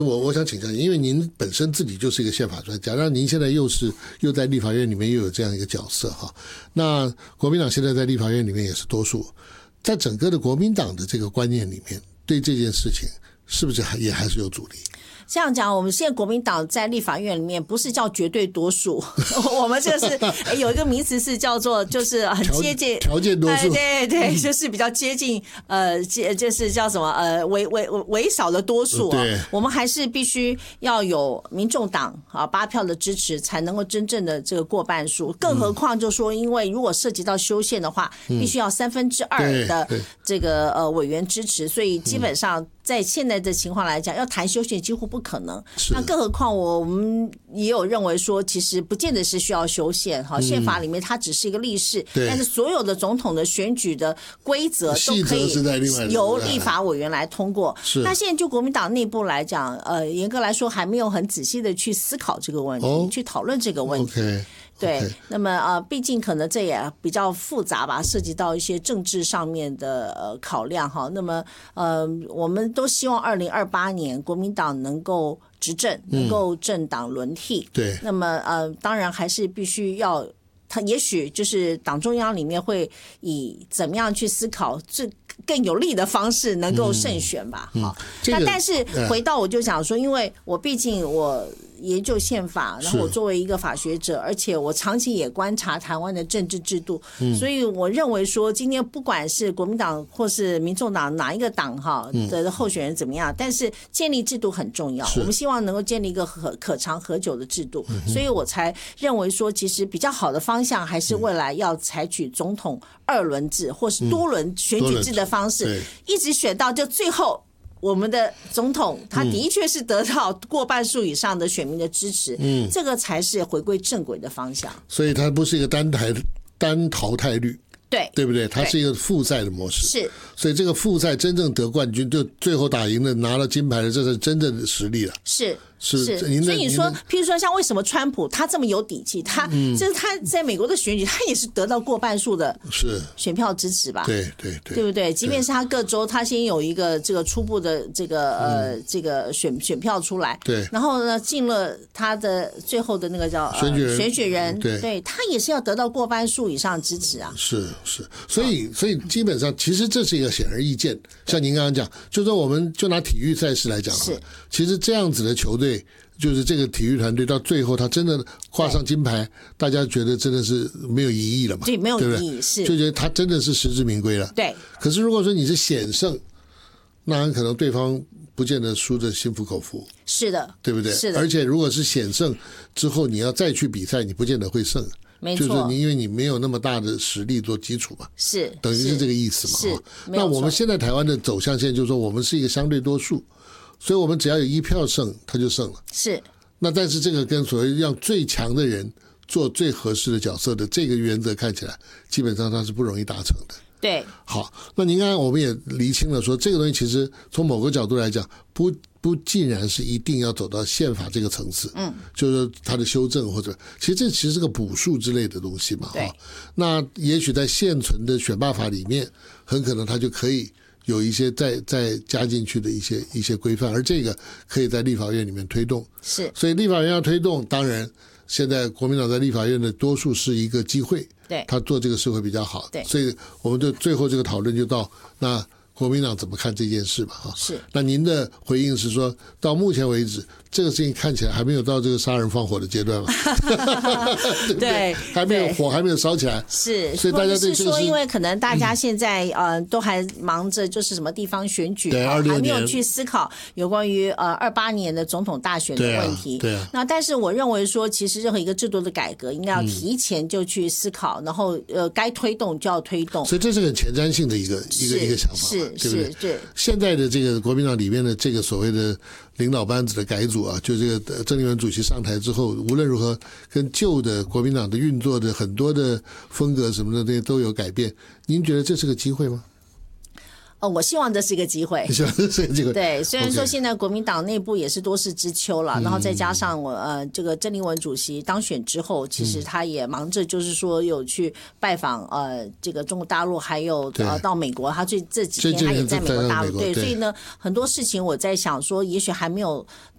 我想请教您，因为您本身自己就是一个宪法专家，那您现在又在立法院里面又有这样一个角色哈。那国民党现在在立法院里面也是多数，在整个的国民党的这个观念里面，对这件事情是不是还是有阻力？ 这样讲，我们现在国民党在立法院里面不是叫绝对多数，我们这是有一个名词是叫做就是很接近条件多数， 对对，就是比较接近就是叫什么微少的多数啊。我们还是必须要有民众党8票的支持，才能够真正的这个过半数。更何况就说，因为如果涉及到修宪的话，必须要2/3的这个委员支持，所以基本上在现在的情况来讲，要谈修宪几乎不可能。那更何况我们也有认为说，其实不见得是需要修宪哈，宪法里面它只是一个例示，但是所有的总统的选举的规则都可以由立法委员来通过。那现在就国民党内部来讲，严格来说还没有很仔细的去思考这个问题，去讨论这个问题。对，那么毕竟可能这也比较复杂吧，涉及到一些政治上面的考量哈。那么我们都希望2028年国民党能够执政，能够政党轮替。对，那么当然还是必须要。他也许就是党中央里面会以怎么样去思考最更有利的方式能够胜选吧。好，那但是回到我就想说，因为我毕竟我研究宪法，然后我作为一个法学者，而且我长期也观察台湾的政治制度，所以我认为说，今天不管是国民党或是民众党哪一个党的候选人怎么样，但是建立制度很重要，我们希望能够建立一个可长可久的制度，所以我才认为说，其实比较好的方向还是未来要采取总统2轮制或是多轮选举制的方式，一直选到就最后。我们的总统他的确是得到过半数以上的选民的支持，这个才是回归正轨的方向。 所以它不是一个单淘汰率，对不对？它是一个复赛的模式，是。所以这个复赛真正得冠军，就最后打赢了拿了金牌的，这是真正的实力了。是。所以你说，譬如说像为什么川普他这么有底气，就是他在美国的选举，他也是得到过半数的选票支持吧？对不对？即便是他各州，他先有一个这个初步的这个选票出来，对，然后呢进了他的最后的那个叫选举人，对他也是要得到过半数以上支持啊。是，所以基本上其实这是一个显而易见。像您刚刚讲，就说我们就拿体育赛事来讲，其实这样子的球队。就是这个体育团队到最后他真的挂上金牌，大家觉得真的是没有疑义了嘛？对，没有疑义，是就觉得他真的是实至名归了。对。可是如果说你是险胜，那很可能对方不见得输得心服口服。是的，对不对？是的。而且如果是险胜之后，你要再去比赛，你不见得会胜。没错，就是因为你没有那么大的实力做基础嘛，是等于是这个意思嘛。是。那我们现在台湾的走向线就是说，我们是一个相对多数。所以我们只要有1票胜，他就胜了。是。那但是这个跟所谓让最强的人做最合适的角色的这个原则看起来，基本上它是不容易达成的。对。好，那您刚刚我们也厘清了说，这个东西其实从某个角度来讲，不尽然是一定要走到宪法这个层次。就是说它的修正或者，其实这其实是个补数之类的东西嘛。对。那也许在现存的选罢法里面，很可能它就可以。有一些再加进去的一些规范，而这个可以在立法院里面推动。是，所以立法院要推动，当然现在国民党在立法院的多数是一个机会，对，他做这个是会比较好。对，所以我们就最后这个讨论就到那国民党怎么看这件事吧？哈，是。那您的回应是说，到目前为止，这个事情看起来还没有到这个杀人放火的阶段嘛？对，还没有火，还没有烧起来。是，所以大家对这个是说，因为可能大家现在都还忙着就是什么地方选举，还没有去思考有关于28年的总统大选的问题。对啊。那但是我认为说，其实任何一个制度的改革，应该要提前就去思考，然后该推动就要推动。所以这是很前瞻性的一个想法。是。对不对？对，现在的这个国民党里面的这个所谓的领导班子的改组啊，就这个郑丽文主席上台之后，无论如何跟旧的国民党的运作的很多的风格什么的这些都有改变。您觉得这是个机会吗？ 我希望这是一个机会。希望这是一个机会。对，虽然说现在国民党内部也是多事之秋了，然后再加上这个郑丽文主席当选之后，其实他也忙着就是说有去拜访这个中国大陆，还有到美国，他这几天他也在美国大陆。对，所以呢，很多事情我在想说，也许还没有